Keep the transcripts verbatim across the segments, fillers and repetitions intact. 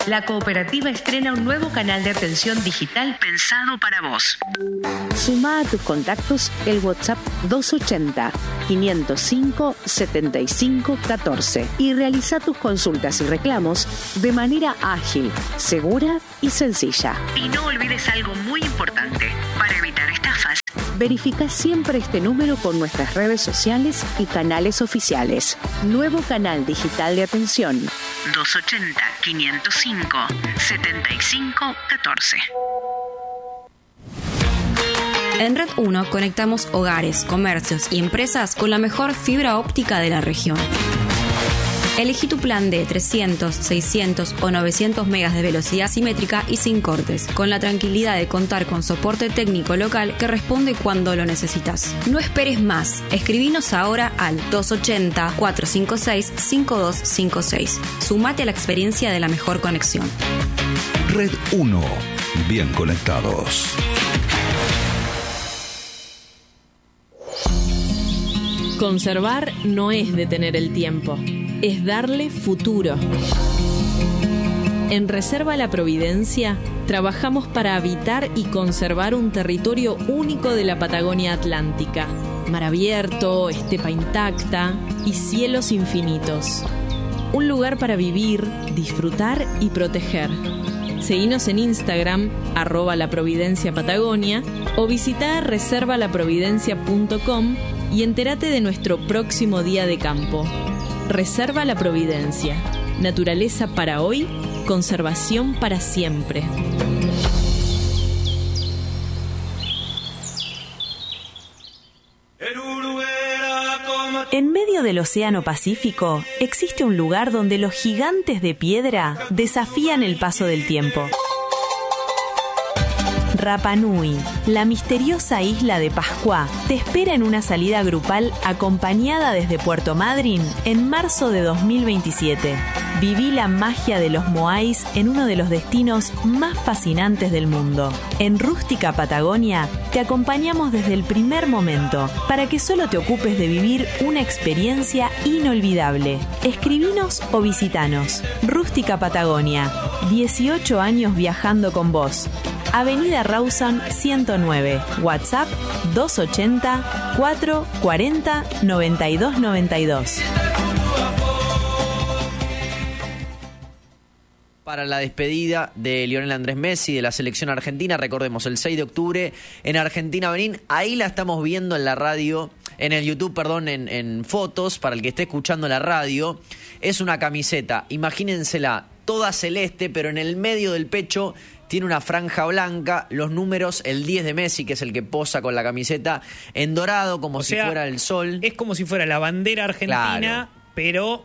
la cooperativa estrena un nuevo canal de atención digital pensado para vos. Sumá a tus contactos el WhatsApp doscientos ochenta, quinientos cinco, setenta y cinco, catorce y realiza tus consultas y reclamos de manera ágil, segura y sencilla. Y no olvides algo muy importante para evitar estafas. Verifica siempre este número con nuestras redes sociales y canales oficiales. Nuevo canal digital de atención. doscientos ochenta, quinientos cinco, setenta y cinco, catorce. En Red uno conectamos hogares, comercios y empresas con la mejor fibra óptica de la región. Elegí tu plan de trescientos, seiscientos o novecientos megas de velocidad simétrica y sin cortes, con la tranquilidad de contar con soporte técnico local que responde cuando lo necesitas. No esperes más. Escribinos ahora al doscientos ochenta, cuatrocientos cincuenta y seis, cincuenta y dos cincuenta y seis. Sumate a la experiencia de la mejor conexión. Red uno. Bien conectados. Conservar no es detener el tiempo, es darle futuro. En Reserva La Providencia trabajamos para habitar y conservar un territorio único de la Patagonia Atlántica. Mar abierto, estepa intacta y cielos infinitos. Un lugar para vivir, disfrutar y proteger. Seguinos en Instagram, arroba La Providencia Patagonia, o visita reserva la providencia punto com y entérate de nuestro próximo día de campo. Reserva La Providencia. Naturaleza para hoy, conservación para siempre. En medio del Océano Pacífico existe un lugar donde los gigantes de piedra desafían el paso del tiempo. Rapa Nui, la misteriosa isla de Pascua, te espera en una salida grupal acompañada desde Puerto Madryn en marzo de dos mil veintisiete. Viví la magia de los moais en uno de los destinos más fascinantes del mundo. En Rústica Patagonia te acompañamos desde el primer momento para que solo te ocupes de vivir una experiencia inolvidable. Escribinos o visitanos. Rústica Patagonia, dieciocho años viajando con vos. Avenida Rawson ciento nueve, WhatsApp doscientos ochenta, cuatrocientos cuarenta, noventa y dos noventa y dos. Para la despedida de Lionel Andrés Messi de la selección argentina, recordemos, el seis de octubre en Argentina Benín, ahí la estamos viendo en la radio, en el YouTube, perdón, en, en fotos, para el que esté escuchando la radio. Es una camiseta, imagínensela, toda celeste, pero en el medio del pecho tiene una franja blanca, los números, el diez de Messi, que es el que posa con la camiseta, en dorado, como o si sea, fuera el sol. Es como si fuera la bandera argentina, claro, pero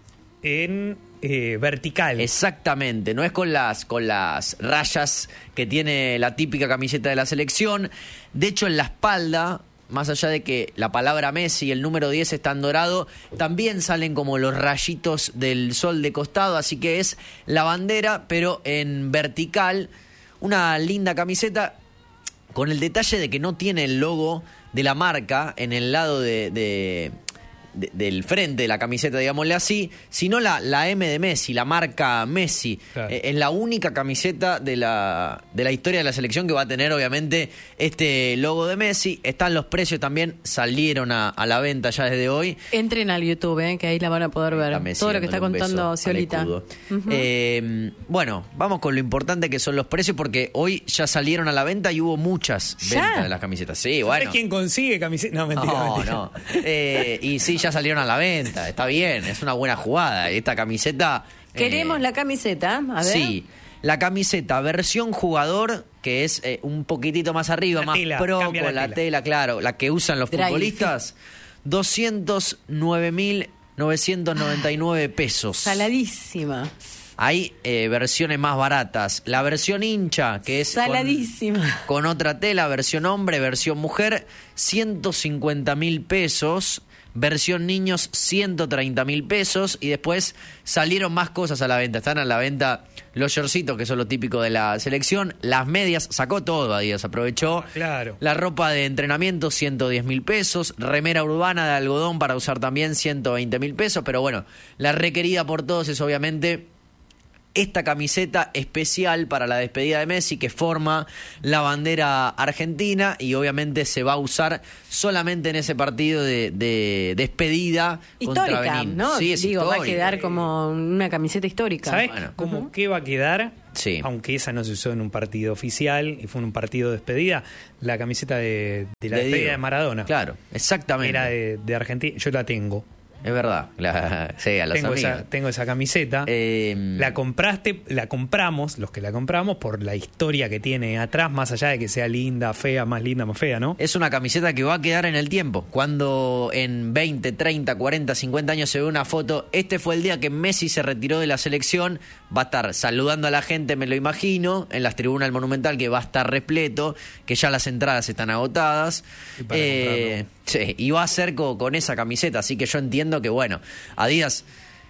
en eh, vertical. Exactamente, no es con las, con las rayas que tiene la típica camiseta de la selección. De hecho, en la espalda, más allá de que la palabra Messi y el número diez están dorado, también salen como los rayitos del sol de costado, así que es la bandera, pero en vertical. Una linda camiseta con el detalle de que no tiene el logo de la marca en el lado de... de De, del frente de la camiseta, digámosle así, sino la, la M de Messi, la marca Messi. Claro. Eh, es la única camiseta de la, de la historia de la selección que va a tener, obviamente, este logo de Messi. Están los precios también, salieron a, a la venta ya desde hoy. Entren al YouTube, eh, que ahí la van a poder ver. Todo lo que está contando Ciolita. Uh-huh. Eh, bueno, vamos con lo importante que son los precios, porque hoy ya salieron a la venta y hubo muchas ¿Ya? ventas de las camisetas. Sí, bueno. ¿Sabes quién consigue camisetas? No, mentira. No, mentira. no. Eh, y sí, ya salieron a la venta, está bien, es una buena jugada. Esta camiseta... Queremos eh, la camiseta, a ver. Sí, la camiseta versión jugador, que es eh, un poquitito más arriba, la más tela, pro, con la, la tela. tela, claro, la que usan los Drive. futbolistas, doscientos nueve mil novecientos noventa y nueve pesos. Saladísima. Hay eh, versiones más baratas. La versión hincha, que es saladísima, con, con otra tela, versión hombre, versión mujer, ciento cincuenta mil pesos. Versión niños, ciento treinta mil pesos. Y después salieron más cosas a la venta. Están a la venta los shortcitos, que son lo típico de la selección. Las medias, sacó todo Adidas, aprovechó. Ah, claro. La ropa de entrenamiento, ciento diez mil pesos. Remera urbana de algodón para usar también, ciento veinte mil pesos. Pero bueno, la requerida por todos es obviamente esta camiseta especial para la despedida de Messi que forma la bandera argentina y obviamente se va a usar solamente en ese partido de, de despedida histórica, contra Benín. ¿no? Sí, es Digo, histórica. va a quedar como una camiseta histórica. ¿Sabes Bueno. cómo Uh-huh. qué va a quedar? Sí. Aunque esa no se usó en un partido oficial y fue en un partido de despedida, la camiseta de, de la De despedida Diego. de Maradona. Claro, exactamente. Era de, de Argentina, yo la tengo. Es verdad. La, sí, a los Tengo amigos. esa, tengo esa camiseta. Eh, La compraste, la compramos, los que la compramos, por la historia que tiene atrás, más allá de que sea linda, fea, más linda, más fea, ¿no? Es una camiseta que va a quedar en el tiempo. Cuando en veinte, treinta, cuarenta, cincuenta años se ve una foto, este fue el día que Messi se retiró de la selección, va a estar saludando a la gente, me lo imagino, en las tribunas del Monumental, que va a estar repleto, que ya las entradas están agotadas. Y para Eh, sí, y va a ser con, con esa camiseta, así que yo entiendo que, bueno, Adidas,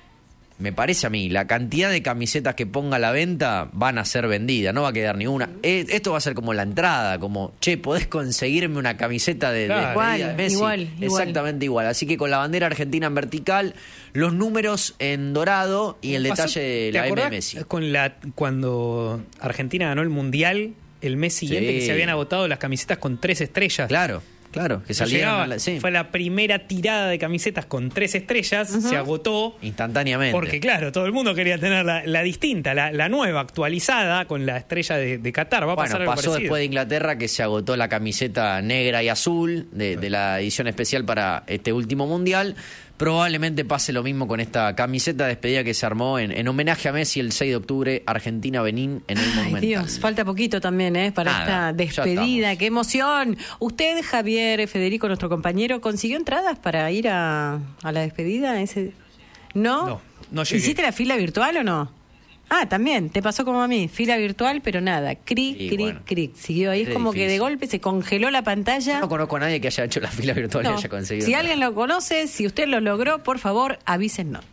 me parece a mí, la cantidad de camisetas que ponga a la venta van a ser vendidas, no va a quedar ni una. Eh, esto va a ser como la entrada, como, che, ¿podés conseguirme una camiseta de, Claro. de despedida de Igual, Messi? igual, igual. Exactamente igual. Así que con la bandera argentina en vertical, los números en dorado y el Pasó- detalle de ¿te la M acordás de Messi. Con la, cuando Argentina ganó el Mundial, el mes siguiente Sí. que se habían agotado las camisetas con tres estrellas. Claro, claro, que salieron Llegaba, a la- sí, Fue la primera tirada de camisetas con tres estrellas, se agotó. instantáneamente. Porque claro, todo el mundo quería tener la, la distinta, la, la nueva, actualizada, con la estrella de, de Qatar. Va a Bueno, pasar algo pasó parecido. después de Inglaterra que se agotó la camiseta negra y azul de, de la edición especial para este último mundial. Probablemente pase lo mismo con esta camiseta de despedida que se armó en, en homenaje a Messi el seis de octubre, Argentina-Benín en el Ay, Monumental. Dios, falta poquito también, ¿eh? Para Nada, esta ya despedida. estamos. ¡Qué emoción! ¿Usted, Javier, Federico, nuestro compañero, consiguió entradas para ir a, a la despedida? Ese... ¿No? No, no llegué. ¿Hiciste la fila virtual o no? Ah, también, te pasó como a mí, fila virtual, pero nada, cric, Sí, cric, bueno. cric. Siguió ahí, Es es como que de difícil. golpe se congeló la pantalla. No conozco a nadie que haya hecho la fila virtual No. y haya conseguido. Si entrar. alguien lo conoce, si usted lo logró, por favor, avísennos.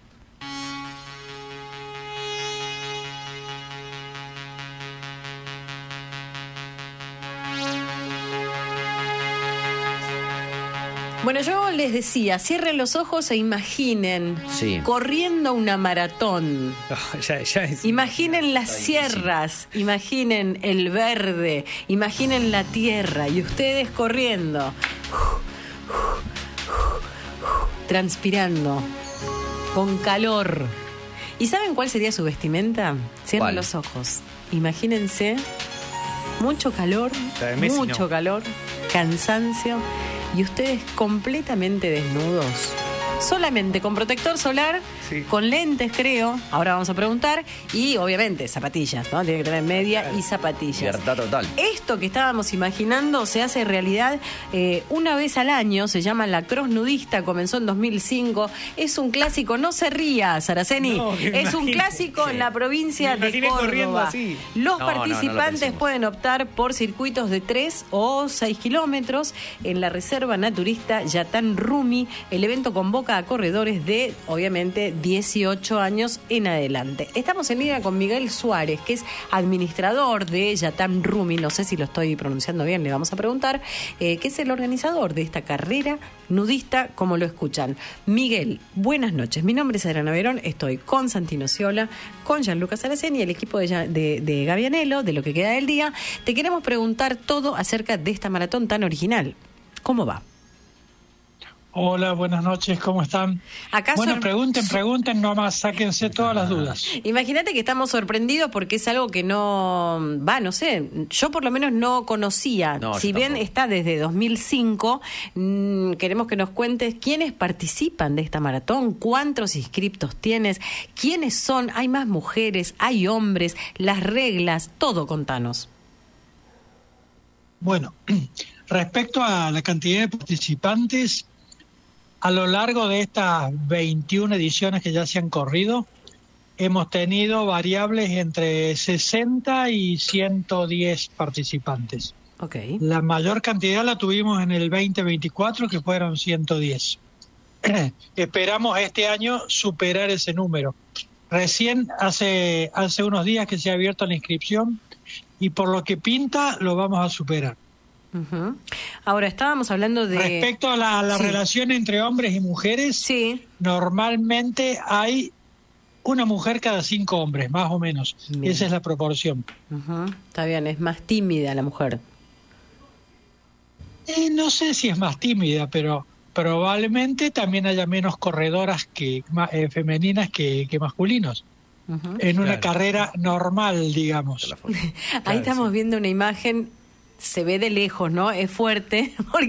Bueno, yo les decía, cierren los ojos e imaginen Sí. corriendo una maratón. Ah, ya, ya es- Imaginen las sierras, imaginen el verde, imaginen la tierra y ustedes corriendo, transpirando, con calor. ¿Y saben cuál sería su vestimenta? Cierren ¿Cuál? los ojos. Imagínense mucho calor, La de Messi, mucho no. calor, cansancio y ustedes completamente desnudos. Solamente con protector solar, Sí. con lentes, creo. Ahora vamos a preguntar. Y obviamente zapatillas, ¿no? Tiene que tener media y zapatillas. Libertad total. Esto que estábamos imaginando se hace realidad eh, una vez al año. Se llama La Cross Nudista. Comenzó en dos mil cinco. Es un clásico. No se ría, Saraceni. No, que es un imagine- clásico en la provincia Me de imaginé corriendo Córdoba. así. Los No, no, no lo participantes pensemos. pueden optar por circuitos de tres o seis kilómetros en la reserva naturista Yatán Rumi. El evento convoca a corredores de, obviamente, dieciocho años en adelante. Estamos en línea con Miguel Suárez, que es administrador de Yatán Rumi. No sé si lo estoy pronunciando bien, le vamos a preguntar, eh, que es el organizador de esta carrera nudista, como lo escuchan. Miguel, buenas noches. Mi nombre es Adriana Verón, estoy con Santino Ciola, con Gianluca Saraceni y el equipo de, Ya- de, de Gavianelo, de lo que queda del día. Te queremos preguntar todo acerca de esta maratón tan original. ¿Cómo va? Hola, buenas noches, ¿cómo están? Acá Bueno, sor- pregunten, pregunten, nomás sáquense todas las dudas. Imagínate que estamos sorprendidos porque es algo que no, va, no sé, yo por lo menos no conocía. No, si yo bien tampoco. está desde dos mil cinco, mmm, queremos que nos cuentes quiénes participan de esta maratón, cuántos inscriptos tienes, quiénes son, hay más mujeres, hay hombres, las reglas, todo, contanos. Bueno, respecto a la cantidad de participantes, a lo largo de estas veintiuna ediciones que ya se han corrido, hemos tenido variables entre sesenta y ciento diez participantes. Ok. La mayor cantidad la tuvimos en el veinte veinticuatro, que fueron ciento diez. Esperamos este año superar ese número. Recién hace, hace unos días que se ha abierto la inscripción y por lo que pinta lo vamos a superar. Ujú. Ahora, estábamos hablando de... Respecto a la, la Sí. relación entre hombres y mujeres, Sí. normalmente hay una mujer cada cinco hombres, más o menos. Bien. Esa es la proporción. Ajá, está bien, es más tímida la mujer. Eh, no sé si es más tímida, pero probablemente también haya menos corredoras que eh, femeninas que, que masculinos. Uh-huh. En una Claro. carrera normal, digamos. Ahí estamos sí. viendo una imagen, se ve de lejos, ¿no? Es fuerte, porque